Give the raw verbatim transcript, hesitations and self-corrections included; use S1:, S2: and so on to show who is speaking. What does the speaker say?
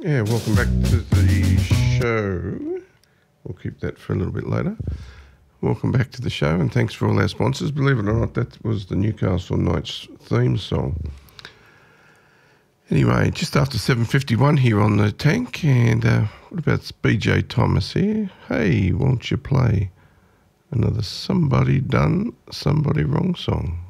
S1: Yeah, welcome back to the show. We'll keep that for a little bit later. Welcome back to the show, and thanks for all our sponsors. Believe it or not, that was the Newcastle Knights theme song. Anyway, just after seven fifty-one here on the tank, and uh, what about B J Thomas here? Hey, won't you play another Somebody Done Somebody Wrong song?